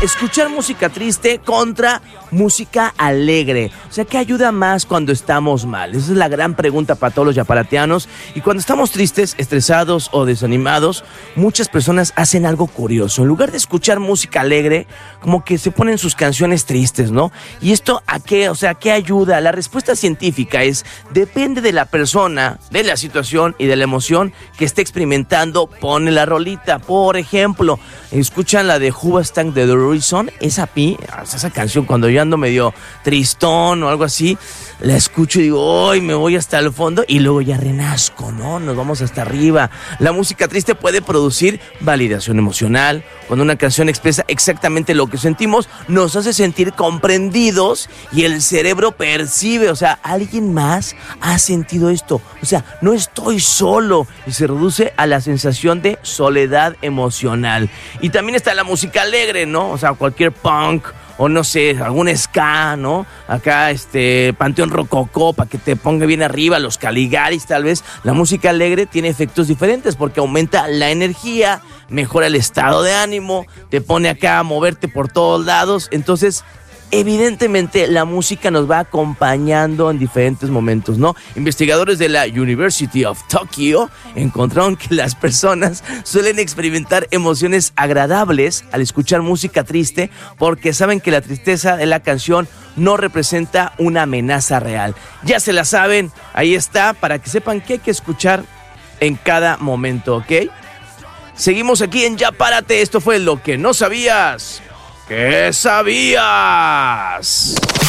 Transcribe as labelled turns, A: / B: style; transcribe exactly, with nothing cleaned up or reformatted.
A: escuchar música triste contra música alegre. O sea, ¿qué ayuda más cuando estamos mal? Esa es la gran pregunta para todos los yaparatianos. Y cuando estamos tristes, estresados o desanimados, muchas personas hacen algo curioso. En lugar de escuchar música alegre, como que se ponen sus canciones tristes, ¿no? ¿Y esto a qué? O sea, ¿qué ayuda? La respuesta científica es, depende de la persona, de la situación y de la emoción que esté experimentando, pone la rolita. Por ejemplo, escuchan la de Hoobastank de The Reason. Esa pi, esa canción, cuando yo ando medio tristón o algo así, la escucho y digo, ¡ay! Me voy hasta el fondo y luego ya renazco, ¿no? Nos vamos hasta arriba. La música triste puede producir validación emocional. Cuando una canción expresa exactamente lo que sentimos, nos hace sentir comprendidos y el cerebro percibe, o sea, alguien más ha sentido esto. O sea, no estoy solo, y se reduce a la sensación de soledad emocional. Y también está la música alegre, ¿no? O sea, cualquier punk o no sé, algún ska, ¿no? Acá, este, Panteón Rococó, para que te ponga bien arriba, los Caligaris, tal vez. La música alegre tiene efectos diferentes porque aumenta la energía, mejora el estado de ánimo, te pone acá a moverte por todos lados. Entonces, evidentemente, la música nos va acompañando en diferentes momentos, ¿no? Investigadores de la University of Tokyo encontraron que las personas suelen experimentar emociones agradables al escuchar música triste porque saben que la tristeza de la canción no representa una amenaza real. Ya se la saben, ahí está, para que sepan qué hay que escuchar en cada momento, ¿ok? Seguimos aquí en Ya Párate. Esto fue Lo que no sabías. ¿Qué sabías?